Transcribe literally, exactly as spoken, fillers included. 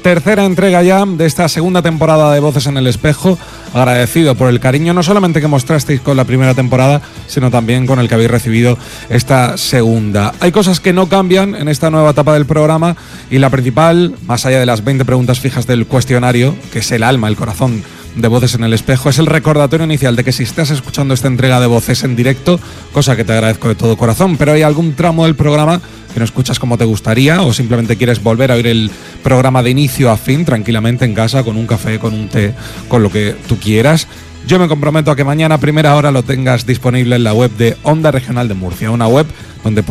Tercera entrega ya de esta segunda temporada de Voces en el Espejo. Agradecido por el cariño no solamente que mostrasteis con la primera temporada, sino también con el que habéis recibido esta segunda. Hay cosas que no cambian en esta nueva etapa del programa y la principal, más allá de las veinte preguntas fijas del cuestionario, que es el alma, el corazón de Voces en el Espejo, es el recordatorio inicial de que si estás escuchando esta entrega de Voces en directo, cosa que te agradezco de todo corazón, pero hay algún tramo del programa que no escuchas como te gustaría o simplemente quieres volver a oír el programa de inicio a fin tranquilamente en casa con un café, con un té, con lo que tú quieras, yo me comprometo a que mañana a primera hora lo tengas disponible en la web de Onda Regional de Murcia, una web donde